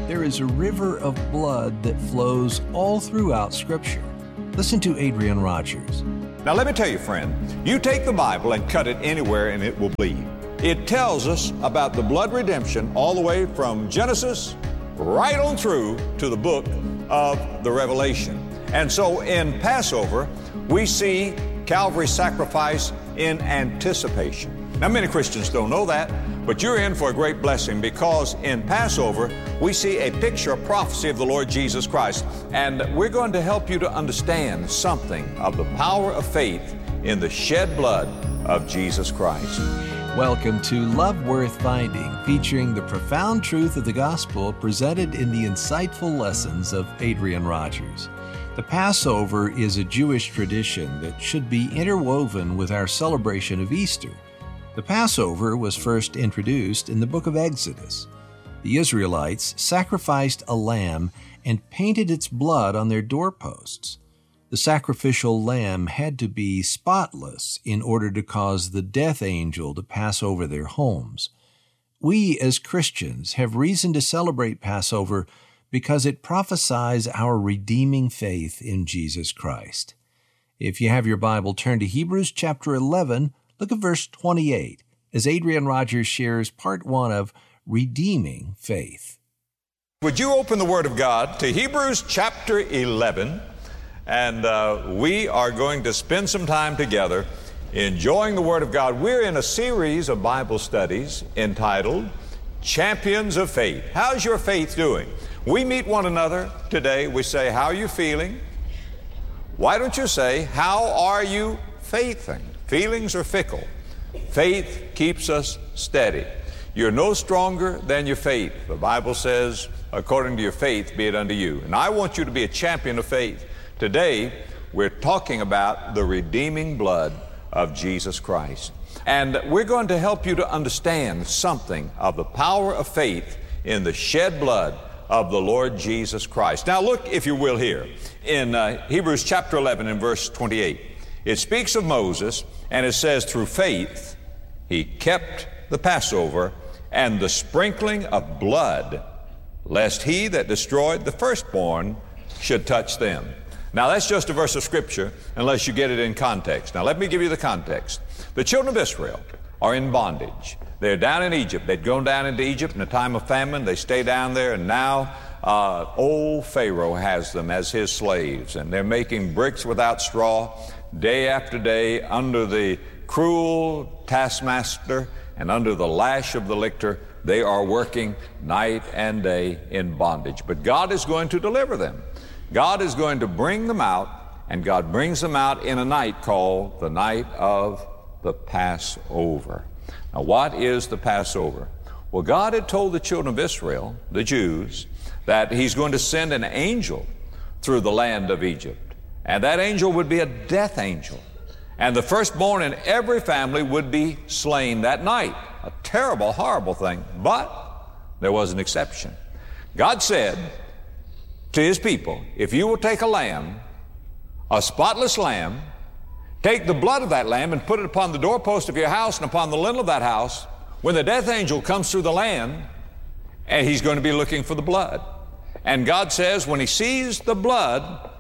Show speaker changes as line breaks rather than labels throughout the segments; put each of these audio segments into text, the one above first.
There is a river of blood that flows all throughout Scripture. Listen to Adrian Rogers.
Now let me tell you, friend, you take the Bible and cut it anywhere and it will bleed. It tells us about the blood redemption all the way from Genesis right on through to the book of the Revelation. And so in Passover, we see Calvary's sacrifice in anticipation. Now many Christians don't know that, but you're in for a great blessing because in Passover, we see a picture, a prophecy of the Lord Jesus Christ. And we're going to help you to understand something of the power of faith in the shed blood of Jesus Christ.
Welcome to Love Worth Finding, featuring the profound truth of the gospel presented in the insightful lessons of Adrian Rogers. The Passover is a Jewish tradition that should be interwoven with our celebration of Easter. The Passover was first introduced in the book of Exodus. The Israelites sacrificed a lamb and painted its blood on their doorposts. The sacrificial lamb had to be spotless in order to cause the death angel to pass over their homes. We as Christians have reason to celebrate Passover because it prophesies our redeeming faith in Jesus Christ. If you have your Bible, turn to Hebrews chapter 11, look at verse 28, as Adrian Rogers shares part 1 of Redeeming Faith.
Would you open the Word of God to Hebrews chapter 11? And we are going to spend some time together enjoying the Word of God. We're in a series of Bible studies entitled Champions of Faith. How's your faith doing? We meet one another today. We say, how are you feeling? Why don't you say, how are you faithing? Feelings are fickle. Faith keeps us steady. You're no stronger than your faith. The Bible says, according to your faith, be it unto you. And I want you to be a champion of faith. Today, we're talking about the redeeming blood of Jesus Christ. And we're going to help you to understand something of the power of faith in the shed blood of the Lord Jesus Christ. Now look, if you will, here in Hebrews chapter 11 and verse 28. It speaks of Moses, and it says, through faith, he kept the Passover and the sprinkling of blood, lest he that destroyed the firstborn should touch them. Now that's just a verse of Scripture unless you get it in context. Now let me give you the context. The children of Israel are in bondage. They're down in Egypt. They'd gone down into Egypt in a time of famine. They stay down there, and now old Pharaoh has them as his slaves, and they're making bricks without straw day after day under the cruel taskmaster and under the lash of the lictor. They are working night and day in bondage. But God is going to deliver them. God is going to bring them out, and God brings them out in a night called the night of the Passover. Now, what is the Passover? Well, God had told the children of Israel, the Jews, that He's going to send an angel through the land of Egypt. And that angel would be a death angel. And the firstborn in every family would be slain that night. A terrible, horrible thing. But there was an exception. God said to His people, if you will take a lamb, a spotless lamb, take the blood of that lamb and put it upon the doorpost of your house and upon the lintel of that house, when the death angel comes through the land, and he's going to be looking for the blood. And God says when He sees the blood,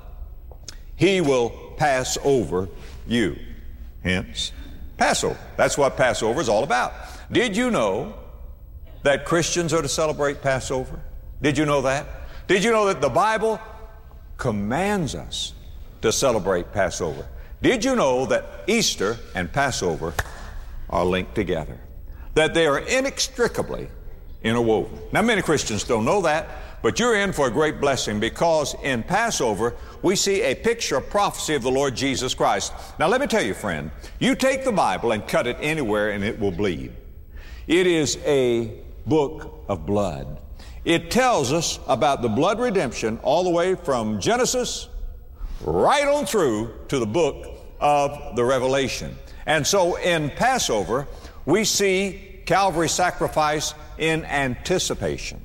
He will pass over you. Hence, Passover. That's what Passover is all about. Did you know that Christians are to celebrate Passover? Did you know that? Did you know that the Bible commands us to celebrate Passover? Did you know that Easter and Passover are linked together? That they are inextricably interwoven. Now, many Christians don't know that, but you're in for a great blessing because in Passover, we see a picture, a prophecy of the Lord Jesus Christ. Now, let me tell you, friend, you take the Bible and cut it anywhere and it will bleed. It is a book of blood. It tells us about the blood redemption all the way from Genesis right on through to the book of the Revelation. And so in Passover, we see Calvary's sacrifice in anticipation.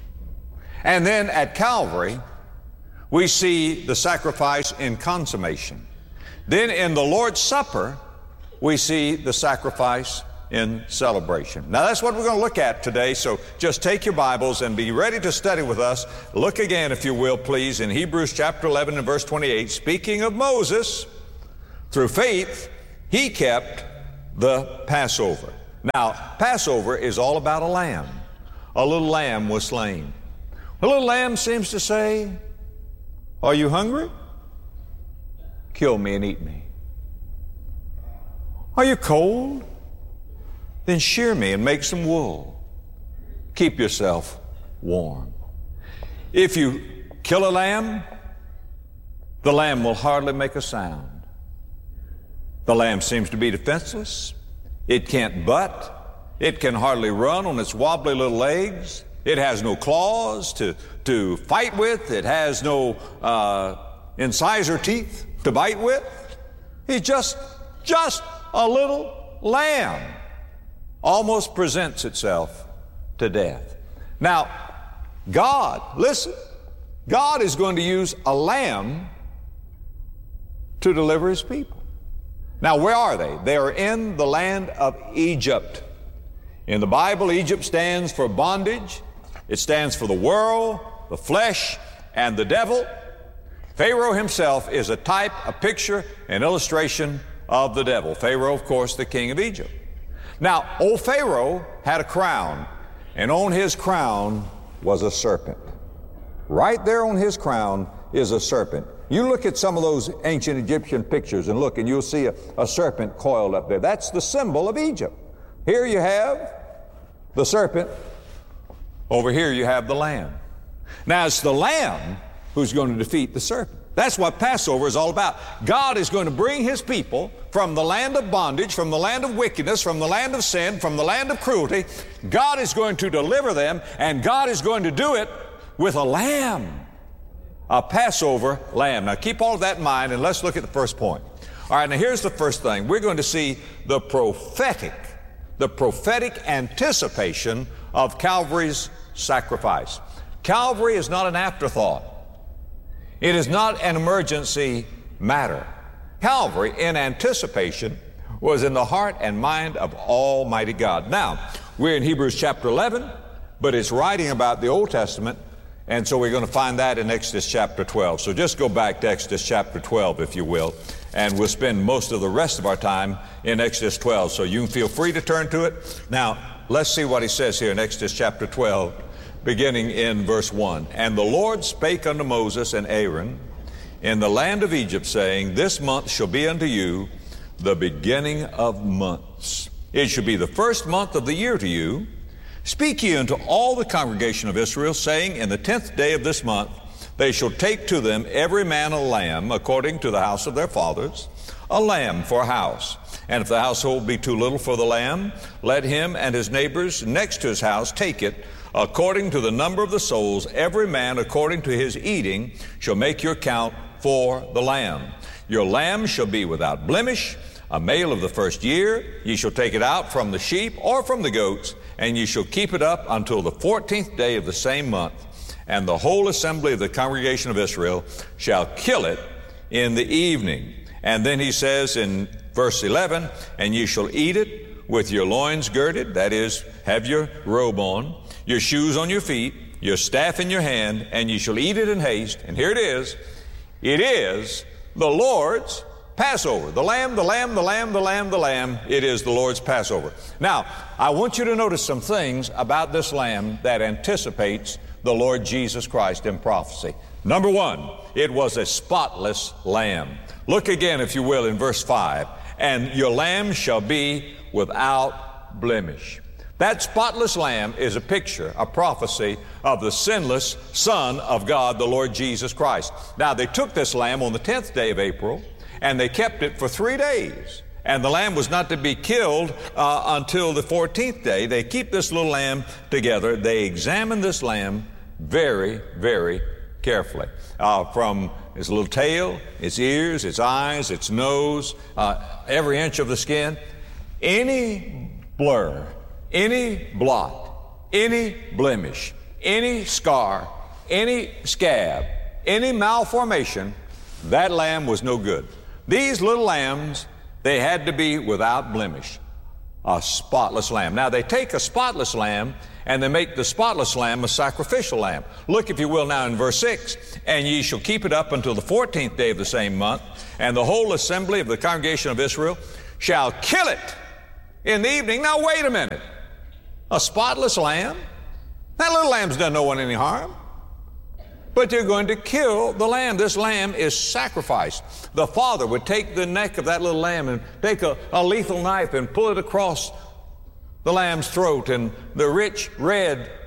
And then at Calvary, we see the sacrifice in consummation. Then in the Lord's Supper, we see the sacrifice in celebration. Now that's what we're going to look at today, so just take your Bibles and be ready to study with us. Look again, if you will, please, in Hebrews chapter 11 and verse 28. Speaking of Moses, through faith, he kept the Passover. Now, Passover is all about a lamb. A little lamb was slain. A little lamb seems to say, are you hungry? Kill me and eat me. Are you cold? Then shear me and make some wool. Keep yourself warm. If you kill a lamb, the lamb will hardly make a sound. The lamb seems to be defenseless. It can't butt. It can hardly run on its wobbly little legs. It has no claws to fight with. It has no incisor teeth to bite with. He's just a little lamb. Almost presents itself to death. Now, God, listen, God is going to use a lamb to deliver His people. Now, where are they? They are in the land of Egypt. In the Bible, Egypt stands for bondage. It stands for the world, the flesh, and the devil. Pharaoh himself is a type, a picture, an illustration of the devil. Pharaoh, of course, the king of Egypt. Now, old Pharaoh had a crown, and on his crown was a serpent. Right there on his crown is a serpent. You look at some of those ancient Egyptian pictures and look, and you'll see a serpent coiled up there. That's the symbol of Egypt. Here you have the serpent. Over here you have the lamb. Now, it's the lamb who's going to defeat the serpent. That's what Passover is all about. God is going to bring His people from the land of bondage, from the land of wickedness, from the land of sin, from the land of cruelty. God is going to deliver them, and God is going to do it with a lamb, a Passover lamb. Now keep all of that in mind, and let's look at the first point. All right, now here's the first thing. We're going to see the prophetic anticipation of Calvary's sacrifice. Calvary is not an afterthought. It is not an emergency matter. Calvary, in anticipation, was in the heart and mind of Almighty God. Now, we're in Hebrews chapter 11, but it's writing about the Old Testament, and so we're going to find that in Exodus chapter 12. So just go back to Exodus chapter 12, if you will, and we'll spend most of the rest of our time in Exodus 12. So you can feel free to turn to it. Now, let's see what he says here in Exodus chapter 12. Beginning in verse 1. And the Lord spake unto Moses and Aaron in the land of Egypt, saying, This month shall be unto you the beginning of months. It shall be the first month of the year to you. Speak ye unto all the congregation of Israel, saying, In the 10th day of this month they shall take to them every man a lamb, according to the house of their fathers, a lamb for a house. And if the household be too little for the lamb, let him and his neighbors next to his house take it, according to the number of the souls. Every man according to his eating shall make your count for the lamb. Your lamb shall be without blemish, a male of the first year. Ye shall take it out from the sheep or from the goats, and ye shall keep it up until the 14th day of the same month. And the whole assembly of the congregation of Israel shall kill it in the evening. And then he says in verse 11, And ye shall eat it with your loins girded, that is, have your robe on, your shoes on your feet, your staff in your hand, and ye shall eat it in haste. And here it is the Lord's Passover. The lamb, the lamb, the lamb, the lamb, the lamb. It is the Lord's Passover. Now, I want you to notice some things about this lamb that anticipates the Lord Jesus Christ in prophecy. Number one, it was a spotless lamb. Look again, if you will, in verse 5. And your lamb shall be without blemish. That spotless lamb is a picture, a prophecy of the sinless Son of God, the Lord Jesus Christ. Now, they took this lamb on the 10th day of April, and they kept it for 3 days. And the lamb was not to be killed until the 14th day. They keep this little lamb together. They examine this lamb very, very carefully. From its little tail, its ears, its eyes, its nose, every inch of the skin. Any blur, any blot, any blemish, any scar, any scab, any malformation, that lamb was no good. These little lambs, they had to be without blemish. a spotless lamb. Now, they take a spotless lamb and they make the spotless lamb a sacrificial lamb. Look, if you will, now in verse 6, and ye shall keep it up until the 14th day of the same month, and the whole assembly of the congregation of Israel shall kill it in the evening. Now, wait a minute. A spotless lamb? That little lamb's done no one any harm. But you're going to kill the lamb. This lamb is sacrificed. The father would take the neck of that little lamb and take a lethal knife and pull it across the lamb's throat, and the rich red